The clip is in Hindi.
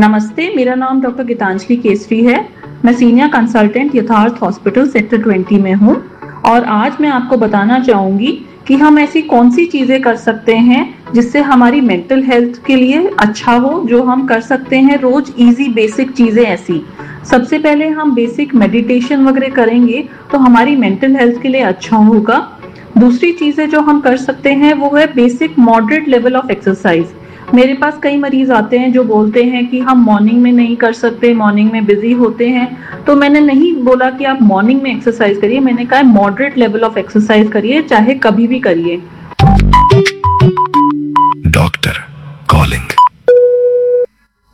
नमस्ते, मेरा नाम डॉक्टर गीतांजलि केसरी है। मैं सीनियर कंसल्टेंट यथार्थ हॉस्पिटल सेक्टर 20 में हूँ और आज मैं आपको बताना चाहूंगी कि हम ऐसी कौन सी चीजें कर सकते हैं जिससे हमारी मेंटल हेल्थ के लिए अच्छा हो, जो हम कर सकते हैं रोज। इजी बेसिक चीजें ऐसी, सबसे पहले हम बेसिक मेडिटेशन वगैरह करेंगे तो हमारी मेंटल हेल्थ के लिए अच्छा होगा। दूसरी चीजें जो हम कर सकते हैं वो है basic moderate level of exercise. मेरे पास कई मरीज आते हैं जो बोलते हैं कि हम मॉर्निंग में नहीं कर सकते, मॉर्निंग में बिजी होते हैं। तो मैंने नहीं बोला कि आप मॉर्निंग में एक्सरसाइज करिए, मैंने कहा मॉडरेट लेवल ऑफ एक्सरसाइज करिए, चाहे कभी भी करिए।